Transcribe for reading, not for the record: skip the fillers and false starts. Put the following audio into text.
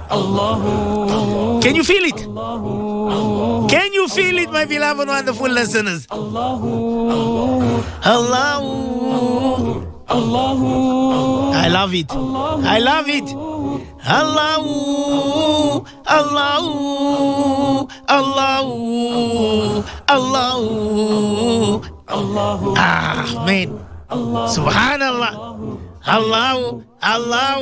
Can you feel it? Can you feel it, my beloved wonderful listeners? Allahu. I love it. I love it. Allahu. Allahu. Allahu. Allahu. Ah, man. Subhanallah. Allahu. Allahu.